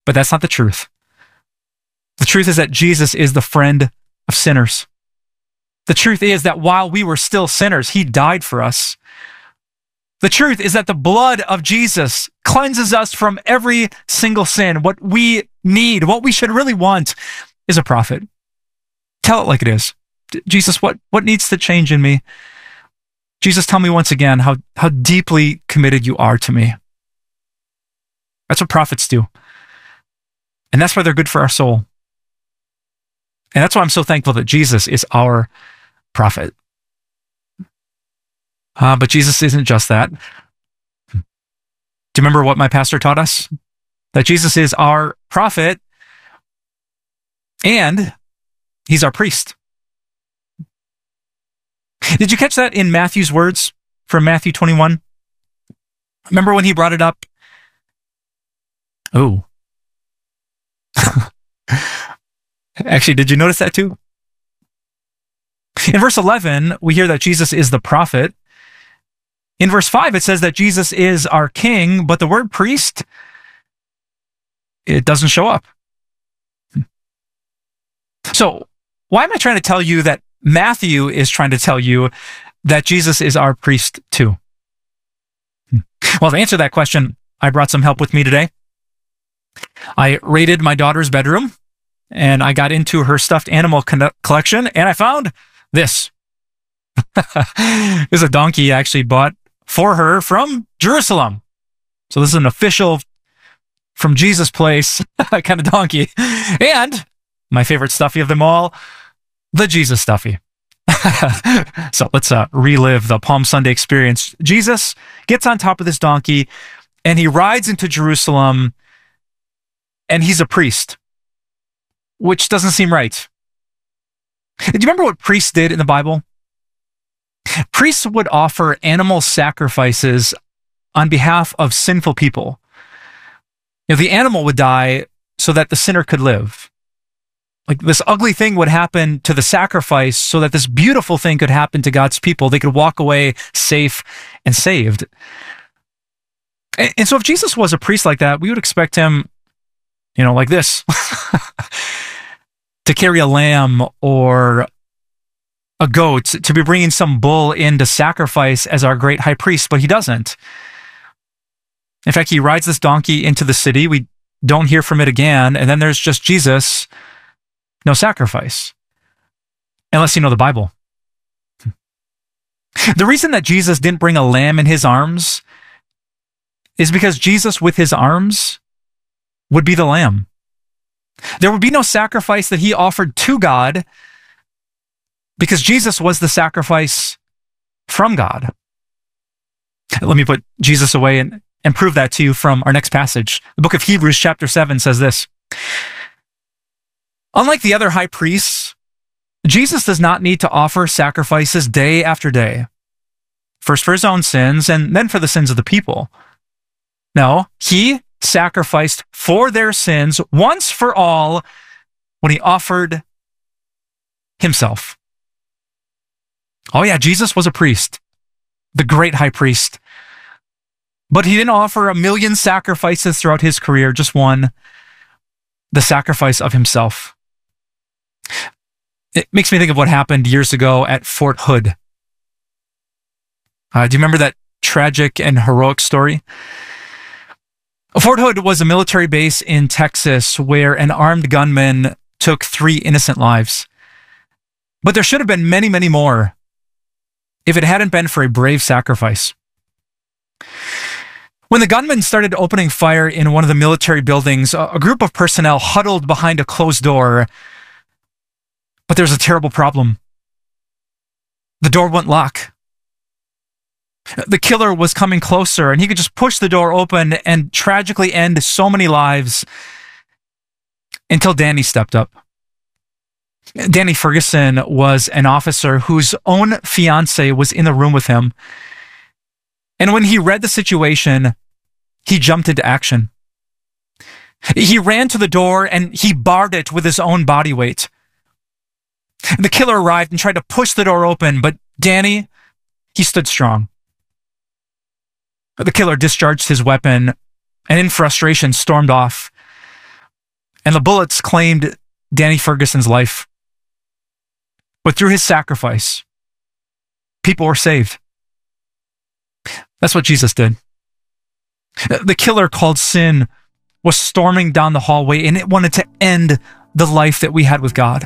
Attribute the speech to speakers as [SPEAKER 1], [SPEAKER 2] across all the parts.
[SPEAKER 1] But that's not the truth. The truth is that Jesus is the friend of sinners. The truth is that while we were still sinners, he died for us. The truth is that the blood of Jesus cleanses us from every single sin. What we need, what we should really want, is a prophet. Tell it like it is. Jesus, what needs to change in me? Jesus, tell me once again how deeply committed you are to me. That's what prophets do. And that's why they're good for our soul. And that's why I'm so thankful that Jesus is our prophet. But Jesus isn't just that. Do you remember what my pastor taught us? That Jesus is our prophet and he's our priest. Did you catch that in Matthew's words from Matthew 21? Remember when he brought it up? Oh. Actually, did you notice that too? In verse 11, we hear that Jesus is the prophet. In verse 5, it says that Jesus is our king, but the word priest, it doesn't show up. So, why am I trying to tell you that Matthew is trying to tell you that Jesus is our priest too? Well, to answer that question, I brought some help with me today. I raided my daughter's bedroom, and I got into her stuffed animal collection, and I found this. This is a donkey I actually bought for her from Jerusalem. So this is an official from Jesus place kind of donkey. And my favorite stuffy of them all, the Jesus stuffy. So let's relive the Palm Sunday experience. Jesus gets on top of this donkey and he rides into Jerusalem and he's a priest, which doesn't seem right. Do you remember what priests did in the Bible? Priests would offer animal sacrifices on behalf of sinful people. You know, the animal would die so that the sinner could live. Like this ugly thing would happen to the sacrifice so that this beautiful thing could happen to God's people. They could walk away safe and saved. And so if Jesus was a priest like that, we would expect him, you know, like this, to carry a lamb or a goat, to be bringing some bull in to sacrifice as our great high priest, but he doesn't. In fact, he rides this donkey into the city. We don't hear from it again, and then there's just Jesus, no sacrifice. Unless you know the Bible. The reason that Jesus didn't bring a lamb in his arms is because Jesus with his arms would be the lamb. There would be no sacrifice that he offered to God because Jesus was the sacrifice from God. Let me put Jesus away and prove that to you from our next passage. The book of Hebrews chapter 7 says this. Unlike the other high priests, Jesus does not need to offer sacrifices day after day, first for his own sins and then for the sins of the people. No, he sacrificed for their sins once for all when he offered himself. Oh yeah, Jesus was a priest, the great high priest. But he didn't offer a million sacrifices throughout his career, just one, the sacrifice of himself. It makes me think of what happened years ago at Fort Hood. Do you remember that tragic and heroic story? Fort Hood was a military base in Texas where an armed gunman took 3 innocent lives. But there should have been many, many more if it hadn't been for a brave sacrifice. When the gunman started opening fire in one of the military buildings, a group of personnel huddled behind a closed door. But there's a terrible problem. The door wouldn't lock. The killer was coming closer, and he could just push the door open and tragically end so many lives until Danny stepped up. Danny Ferguson was an officer whose own fiancée was in the room with him. And when he read the situation, he jumped into action. He ran to the door and he barred it with his own body weight. The killer arrived and tried to push the door open, but Danny, he stood strong. The killer discharged his weapon and in frustration stormed off. and the bullets claimed Danny Ferguson's life. But through his sacrifice, people were saved. That's what Jesus did. The killer called sin was storming down the hallway, and it wanted to end the life that we had with God.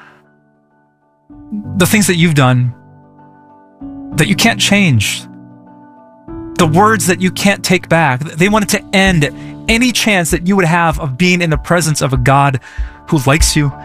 [SPEAKER 1] The things that you've done that you can't change, the words that you can't take back, they wanted to end any chance that you would have of being in the presence of a God who likes you.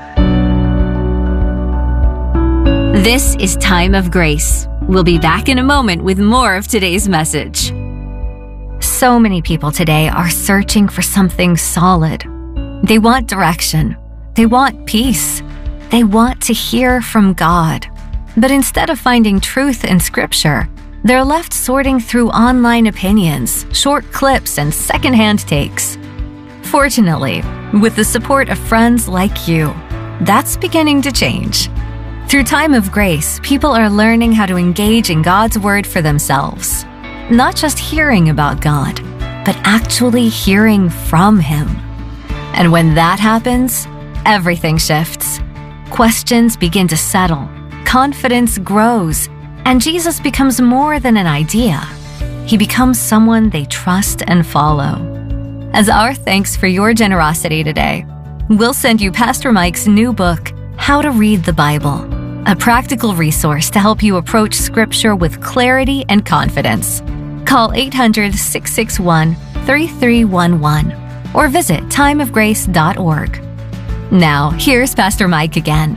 [SPEAKER 2] This is Time of Grace. We'll be back in a moment with more of today's message. So many people today are searching for something solid. They want direction. They want peace. They want to hear from God. But instead of finding truth in Scripture, they're left sorting through online opinions, short clips, and secondhand takes. Fortunately, with the support of friends like you, that's beginning to change. Through Time of Grace, people are learning how to engage in God's Word for themselves. Not just hearing about God, but actually hearing from Him. And when that happens, everything shifts. Questions begin to settle, confidence grows, and Jesus becomes more than an idea. He becomes someone they trust and follow. As our thanks for your generosity today, we'll send you Pastor Mike's new book, How to Read the Bible, a practical resource to help you approach Scripture with clarity and confidence. Call 800-661-3311 or visit timeofgrace.org. Now, here's Pastor Mike again.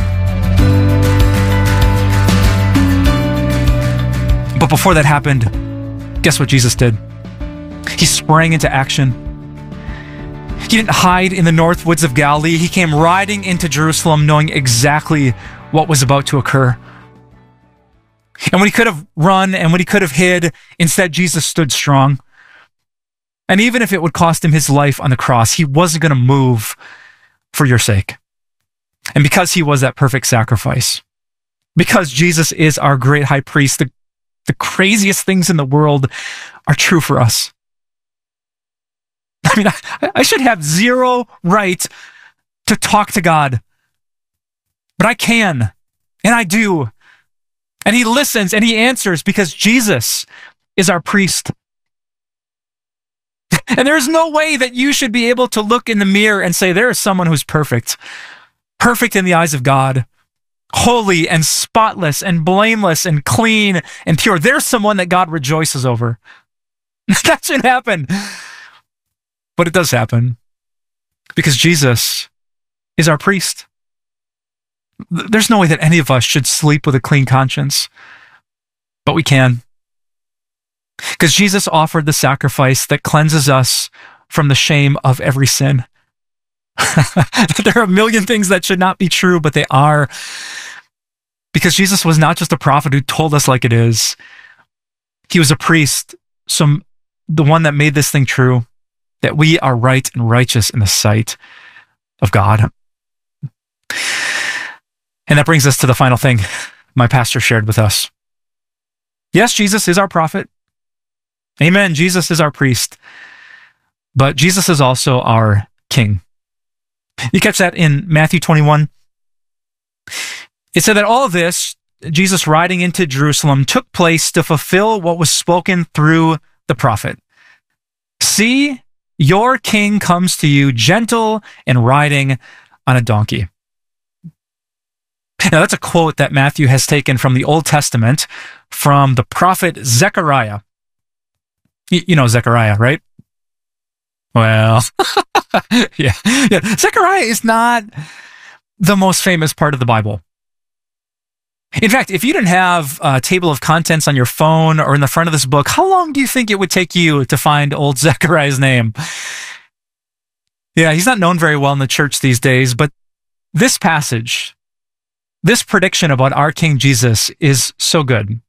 [SPEAKER 1] But before that happened, guess what Jesus did? He sprang into action. He didn't hide in the north woods of Galilee. He came riding into Jerusalem knowing exactly what was about to occur. And when he could have run and when he could have hid, instead Jesus stood strong. And even if it would cost him his life on the cross, he wasn't going to move for your sake. And because he was that perfect sacrifice, because Jesus is our great high priest, the craziest things in the world are true for us. I mean, I should have zero right to talk to God, but I can, and I do. And he listens and he answers because Jesus is our priest. And there is no way that you should be able to look in the mirror and say, there is someone who's perfect, perfect in the eyes of God, holy and spotless and blameless and clean and pure. There's someone that God rejoices over. That shouldn't happen. But it does happen because Jesus is our priest. There's no way that any of us should sleep with a clean conscience, but we can. Because Jesus offered the sacrifice that cleanses us from the shame of every sin. There are a million things that should not be true, but they are. Because Jesus was not just a prophet who told us like it is. He was a priest, the one that made this thing true, that we are right and righteous in the sight of God. And that brings us to the final thing my pastor shared with us. Yes, Jesus is our prophet. Amen. Jesus is our priest. But Jesus is also our king. You catch that in Matthew 21? It said that all of this, Jesus riding into Jerusalem, took place to fulfill what was spoken through the prophet. See, your king comes to you gentle and riding on a donkey. Now, that's a quote that Matthew has taken from the Old Testament, from the prophet Zechariah. You know Zechariah, right? Well, yeah. Zechariah is not the most famous part of the Bible. In fact, if you didn't have a table of contents on your phone or in the front of this book, how long do you think it would take you to find old Zechariah's name? Yeah, he's not known very well in the church these days, but this passage, this prediction about our King Jesus is so good.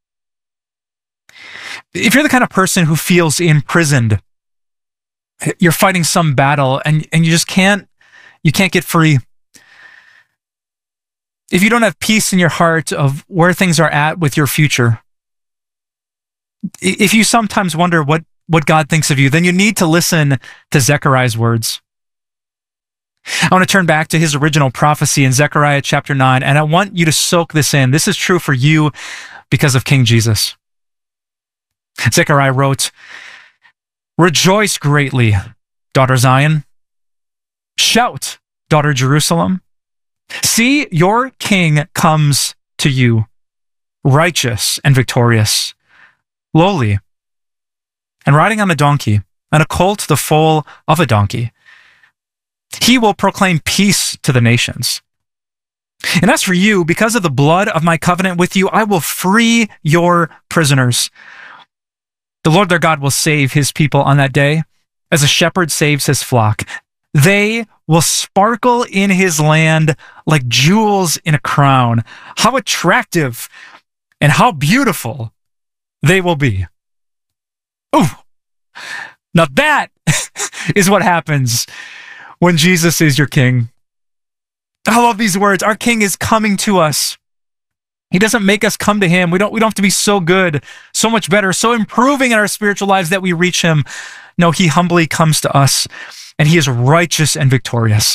[SPEAKER 1] If you're the kind of person who feels imprisoned, you're fighting some battle and you just can't get free. If you don't have peace in your heart of where things are at with your future, if you sometimes wonder what God thinks of you, then you need to listen to Zechariah's words. I want to turn back to his original prophecy in Zechariah chapter 9, and I want you to soak this in. This is true for you because of King Jesus. Zechariah wrote, "Rejoice greatly, daughter Zion. Shout, daughter Jerusalem. See, your king comes to you, righteous and victorious, lowly, and riding on a donkey, and a colt, the foal of a donkey. He will proclaim peace to the nations. And as for you, because of the blood of my covenant with you, I will free your prisoners. The Lord their God will save his people on that day, as a shepherd saves his flock. They will sparkle in his land like jewels in a crown. How attractive and how beautiful they will be." Ooh, now that is what happens when Jesus is your king. I love these words. Our king is coming to us. He doesn't make us come to him. We don't have to be so good, so much better, so improving in our spiritual lives that we reach him. No, he humbly comes to us, and he is righteous and victorious.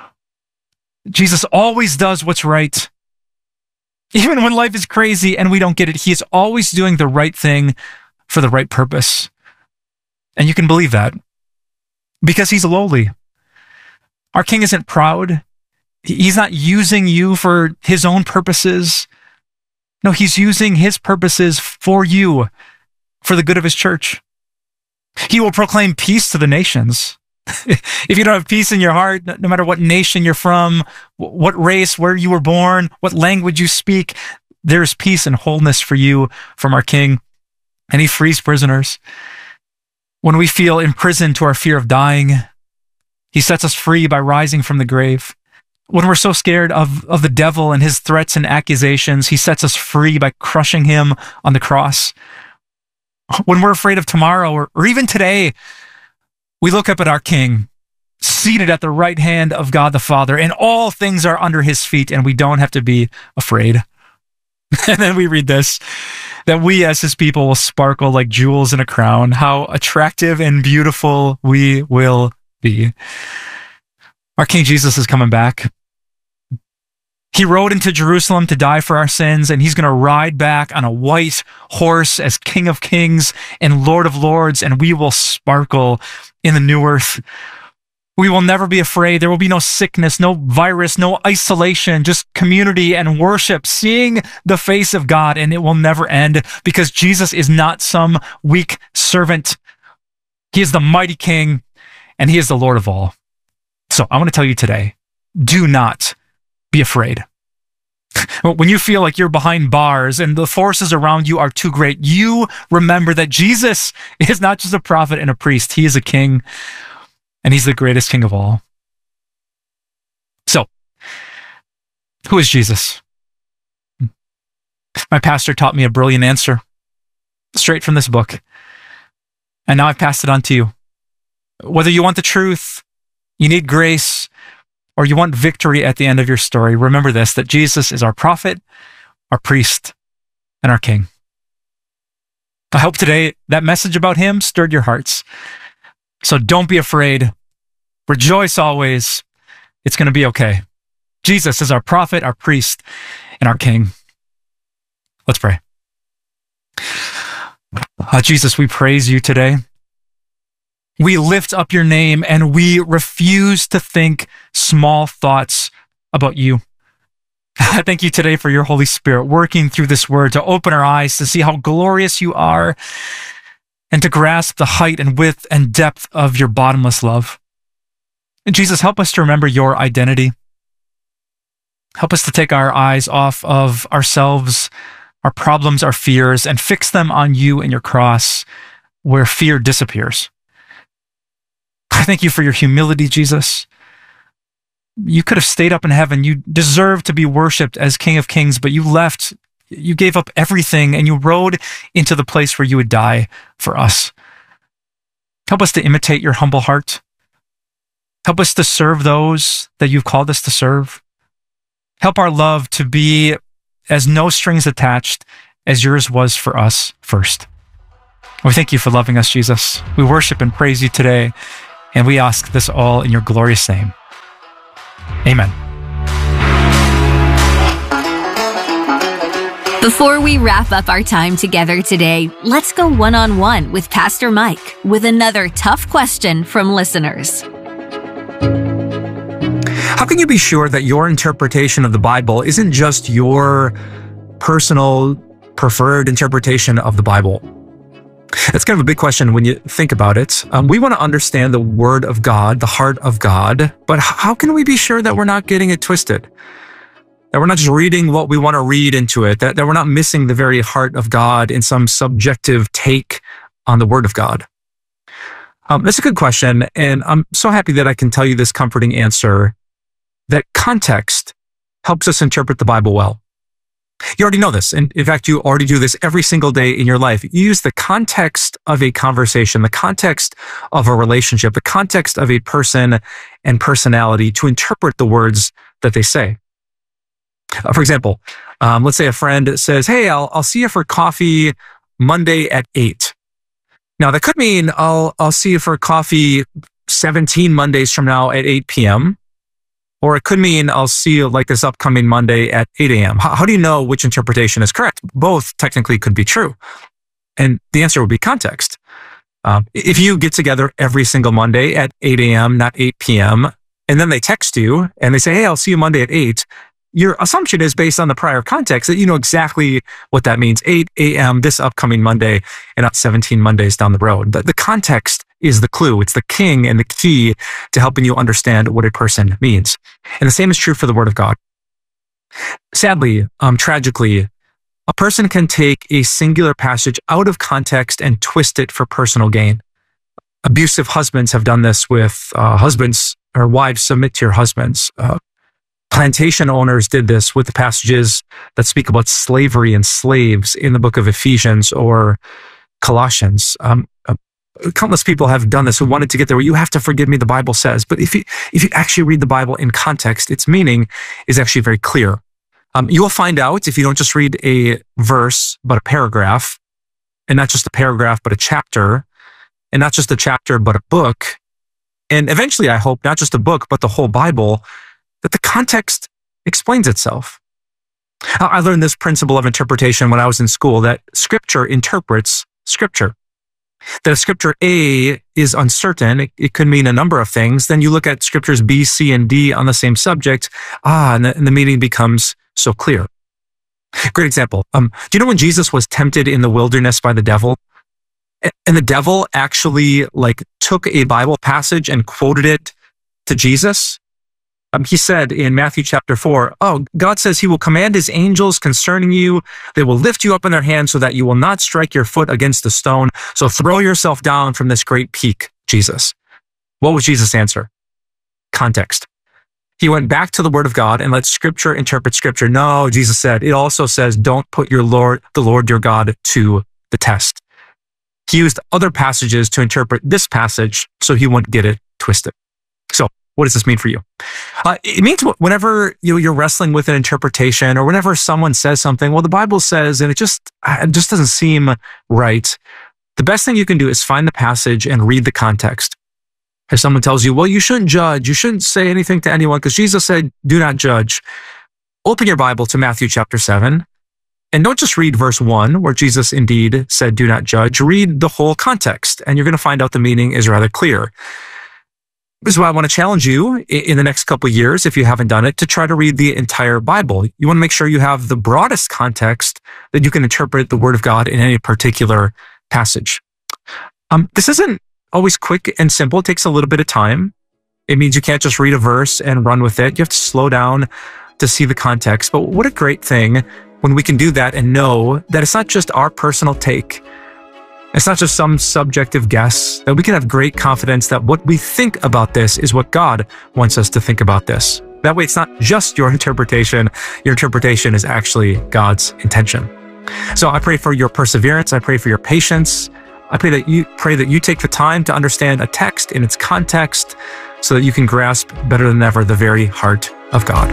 [SPEAKER 1] Jesus always does what's right. Even when life is crazy and we don't get it, he is always doing the right thing for the right purpose. And you can believe that because he's lowly. Our king isn't proud. He's not using you for his own purposes. No, he's using his purposes for you, for the good of his church. He will proclaim peace to the nations. If you don't have peace in your heart, no matter what nation you're from, what race, where you were born, what language you speak, there's peace and wholeness for you from our king. And he frees prisoners. When we feel imprisoned to our fear of dying, he sets us free by rising from the grave. When we're so scared of the devil and his threats and accusations, he sets us free by crushing him on the cross. When we're afraid of tomorrow or even today, we look up at our king, seated at the right hand of God the Father, and all things are under his feet, and we don't have to be afraid. And then we read this, that we as his people will sparkle like jewels in a crown. How attractive and beautiful we will be. Our King Jesus is coming back. He rode into Jerusalem to die for our sins, and he's going to ride back on a white horse as King of Kings and Lord of Lords, and we will sparkle in the new earth. We will never be afraid. There will be no sickness, no virus, no isolation, just community and worship, seeing the face of God, and it will never end because Jesus is not some weak servant. He is the mighty King, and he is the Lord of all. So I want to tell you today, do not be afraid. When you feel like you're behind bars and the forces around you are too great, you remember that Jesus is not just a prophet and a priest. He is a king, and he's the greatest king of all. So, who is Jesus? My pastor taught me a brilliant answer, straight from this book. And now I've passed it on to you. Whether you want the truth, you need grace, or you want victory at the end of your story, remember this, that Jesus is our prophet, our priest, and our king. I hope today that message about him stirred your hearts. So don't be afraid. Rejoice always. It's going to be okay. Jesus is our prophet, our priest, and our king. Let's pray. Jesus, we praise you today. We lift up your name and we refuse to think small thoughts about you. I thank you today for your Holy Spirit working through this word to open our eyes to see how glorious you are and to grasp the height and width and depth of your bottomless love. And Jesus, help us to remember your identity. Help us to take our eyes off of ourselves, our problems, our fears, and fix them on you and your cross where fear disappears. I thank you for your humility, Jesus. You could have stayed up in heaven. You deserve to be worshipped as King of Kings, but you left. You gave up everything and you rode into the place where you would die for us. Help us to imitate your humble heart. Help us to serve those that you've called us to serve. Help our love to be as no strings attached as yours was for us first. We thank you for loving us, Jesus. We worship and praise you today, and we ask this all in your glorious name. Amen.
[SPEAKER 2] Before we wrap up our time together today, let's go one-on-one with Pastor Mike with another tough question from listeners.
[SPEAKER 1] How can you be sure that your interpretation of the Bible isn't just your personal, preferred interpretation of the Bible? That's kind of a big question when you think about it. We want to understand the Word of God, the heart of God, but how can we be sure that we're not getting it twisted? That we're not just reading what we want to read into it, that we're not missing the very heart of God in some subjective take on the Word of God? That's a good question, and I'm so happy that I can tell you this comforting answer, that context helps us interpret the Bible well. You already know this, and in fact, you already do this every single day in your life. You use the context of a conversation, the context of a relationship, the context of a person and personality to interpret the words that they say. For example, let's say a friend says, "Hey, I'll see you for coffee Monday at 8. Now, that could mean I'll see you for coffee 17 Mondays from now at 8 p.m. Or it could mean I'll see you like this upcoming Monday at 8 a.m. How do you know which interpretation is correct? Both technically could be true. And the answer would be context. If you get together every single Monday at 8 a.m., not 8 p.m., and then they text you and they say, "Hey, I'll see you Monday at 8, your assumption is based on the prior context that you know exactly what that means. 8 a.m. this upcoming Monday and not 17 Mondays down the road. The context is the clue. It's the king and the key to helping you understand what a person means. And the same is true for the Word of God. Sadly, tragically, a person can take a singular passage out of context and twist it for personal gain. Abusive husbands have done this with husbands or wives submit to your husbands. Plantation owners did this with the passages that speak about slavery and slaves in the book of Ephesians or Colossians. Countless people have done this who wanted to get there where you have to forgive me, the Bible says. But if you actually read the Bible in context, its meaning is actually very clear. You will find out if you don't just read a verse, but a paragraph, and not just a paragraph, but a chapter, and not just a chapter, but a book, and eventually, I hope, not just a book, but the whole Bible, that the context explains itself. I learned this principle of interpretation when I was in school, that Scripture interprets Scripture. That if Scripture A is uncertain, it could mean a number of things. Then you look at Scriptures B, C, and D on the same subject, and the meaning becomes so clear. Great example. Do you know when Jesus was tempted in the wilderness by the devil? And the devil actually took a Bible passage and quoted it to Jesus? He said in Matthew chapter 4, God says he will command his angels concerning you. They will lift you up in their hands so that you will not strike your foot against a stone. So throw yourself down from this great peak, Jesus. What was Jesus' answer? Context. He went back to the Word of God and let Scripture interpret Scripture. No, Jesus said, it also says, don't put the Lord your God to the test. He used other passages to interpret this passage so he wouldn't get it twisted. So, what does this mean for you? It means whenever you're wrestling with an interpretation, or whenever someone says something, well, the Bible says, and it just doesn't seem right. The best thing you can do is find the passage and read the context. If someone tells you, well, you shouldn't judge, you shouldn't say anything to anyone because Jesus said, do not judge. Open your Bible to Matthew chapter 7, and don't just read verse 1, where Jesus indeed said, do not judge. Read the whole context, and you're going to find out the meaning is rather clear. This is why I want to challenge you in the next couple of years, if you haven't done it, to try to read the entire Bible. You want to make sure you have the broadest context that you can interpret the Word of God in any particular passage. This isn't always quick and simple. It takes a little bit of time. It means you can't just read a verse and run with it. You have to slow down to see the context. But what a great thing when we can do that and know that it's not just our personal take. It's not just some subjective guess, that we can have great confidence that what we think about this is what God wants us to think about this. That way, it's not just your interpretation. Your interpretation is actually God's intention. So I pray for your perseverance. I pray for your patience. I pray that you take the time to understand a text in its context so that you can grasp better than ever the very heart of God.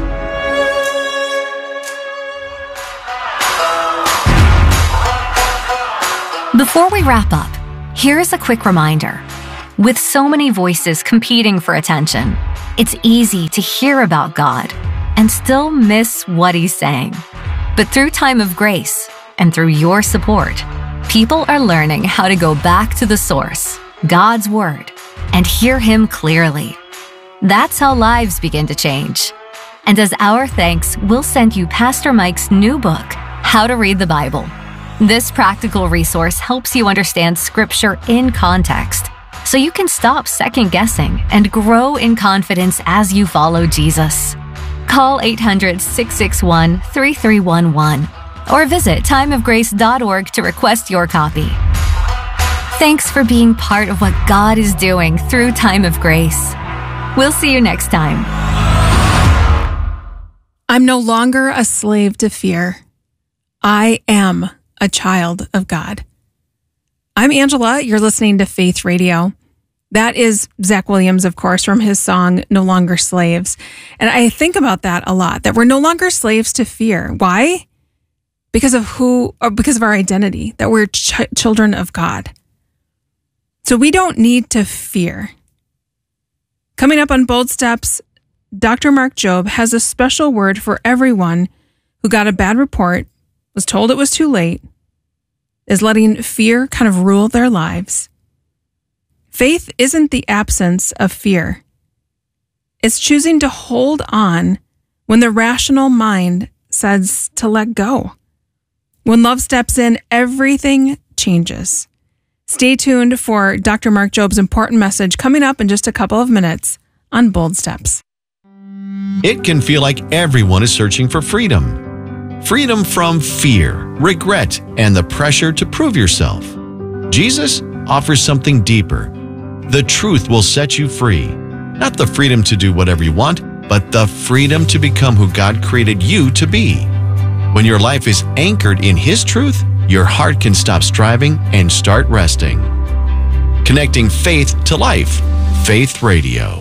[SPEAKER 2] Before we wrap up, here's a quick reminder. With so many voices competing for attention, It's easy to hear about God and still miss what He's saying. But through Time of Grace and through your support, people are learning how to go back to the source, God's Word, and hear Him clearly. That's how lives begin to change. And as our thanks, we'll send you Pastor Mike's new book, How to Read the Bible. This practical resource helps you understand Scripture in context, so you can stop second-guessing and grow in confidence as you follow Jesus. Call 800-661-3311 or visit timeofgrace.org to request your copy. Thanks for being part of what God is doing through Time of Grace. We'll see you next time.
[SPEAKER 3] I'm no longer a slave to fear. I am a child of God. I'm Angela. You're listening to Faith Radio. That is Zach Williams, of course, from his song, No Longer Slaves. And I think about that a lot, that we're no longer slaves to fear. Why? Because of our identity, that we're children of God. So we don't need to fear. Coming up on Bold Steps, Dr. Mark Jobe has a special word for everyone who got a bad report, was told it was too late, is letting fear kind of rule their lives. Faith isn't the absence of fear. It's choosing to hold on when the rational mind says to let go. When love steps in, everything changes. Stay tuned for Dr. Mark Jobe's important message coming up in just a couple of minutes on Bold Steps.
[SPEAKER 4] It can feel like everyone is searching for freedom. Freedom from fear, regret, and the pressure to prove yourself. Jesus offers something deeper. The truth will set you free. Not the freedom to do whatever you want, but the freedom to become who God created you to be. When your life is anchored in His truth, your heart can stop striving and start resting. Connecting faith to life. Faith Radio.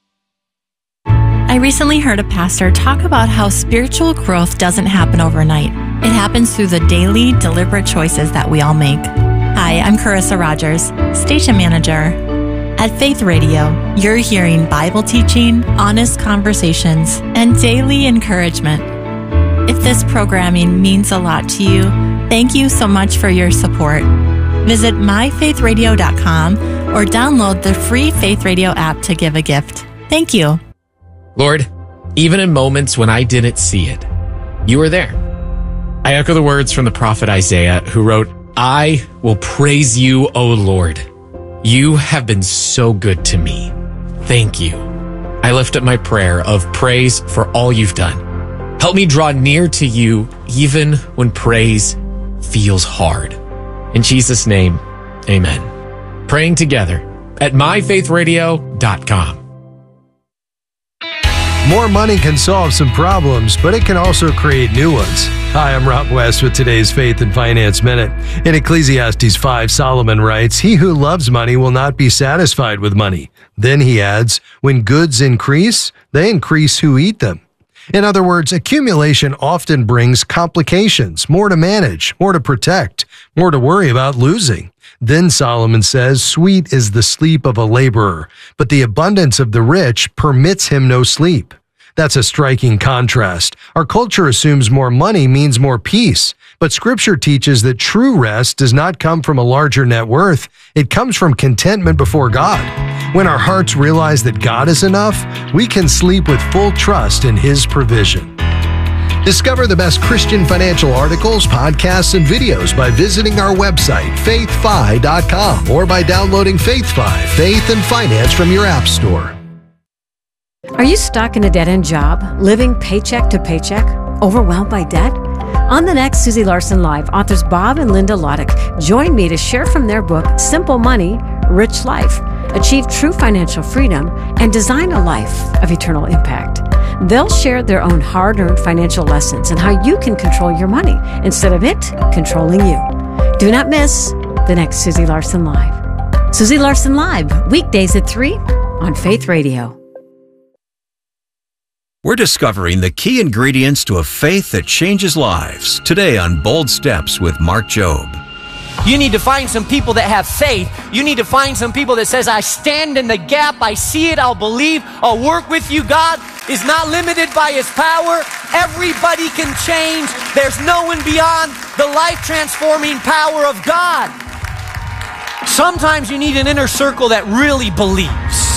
[SPEAKER 5] I recently heard a pastor talk about how spiritual growth doesn't happen overnight. It happens through the daily, deliberate choices that we all make. Hi, I'm Carissa Rogers, station manager. At Faith Radio, you're hearing Bible teaching, honest conversations, and daily encouragement. If this programming means a lot to you, thank you so much for your support. Visit myfaithradio.com or download the free Faith Radio app to give a gift. Thank you.
[SPEAKER 6] Lord, even in moments when I didn't see it, you were there. I echo the words from the prophet Isaiah, who wrote, I will praise you, O Lord. You have been so good to me. Thank you. I lift up my prayer of praise for all you've done. Help me draw near to you even when praise feels hard. In Jesus' name, amen. Praying together at myfaithradio.com.
[SPEAKER 7] More money can solve some problems, but it can also create new ones. Hi, I'm Rob West with today's Faith and Finance Minute. In Ecclesiastes 5, Solomon writes, "He who loves money will not be satisfied with money." Then he adds, "When goods increase, they increase who eat them." In other words, accumulation often brings complications, more to manage, more to protect, more to worry about losing. Then Solomon says, "Sweet is the sleep of a laborer, but the abundance of the rich permits him no sleep." That's a striking contrast. Our culture assumes more money means more peace, but Scripture teaches that true rest does not come from a larger net worth. It comes from contentment before God. When our hearts realize that God is enough, we can sleep with full trust in His provision. Discover the best Christian financial articles, podcasts, and videos by visiting our website, faithfi.com, or by downloading FaithFi, Faith and Finance from your app store.
[SPEAKER 8] Are you stuck in a dead-end job, living paycheck to paycheck, overwhelmed by debt? On the next Susie Larson Live, authors Bob and Linda Loddick join me to share from their book, Simple Money, Rich Life, Achieve True Financial Freedom, and Design a Life of Eternal Impact. They'll share their own hard-earned financial lessons and how you can control your money instead of it controlling you. Do not miss the next Susie Larson Live. Susie Larson Live, weekdays at 3 on Faith Radio.
[SPEAKER 9] We're discovering the key ingredients to a faith that changes lives today on Bold Steps with Mark Jobe.
[SPEAKER 10] You need to find some people that have faith. You need to find some people that says, I stand in the gap, I see it, I'll believe, I'll work with you. God is not limited by his power. Everybody can change. There's no one beyond the life-transforming power of God. Sometimes you need an inner circle that really believes.